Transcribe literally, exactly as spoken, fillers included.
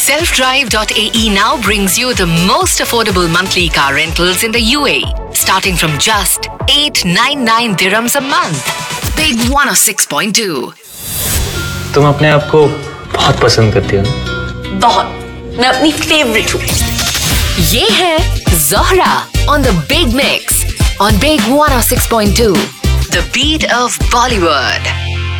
self drive dot a e now brings you the most affordable monthly car rentals in the U A E, starting from just eight ninety-nine dirhams a month. Big one oh six point two. तुम अपने आप को बहुत पसंद करती हो ना? बहुत। मैं अपनी फेवरेट हूँ। ये है Zohra on the Big Mix on Big one oh six point two. The beat of Bollywood.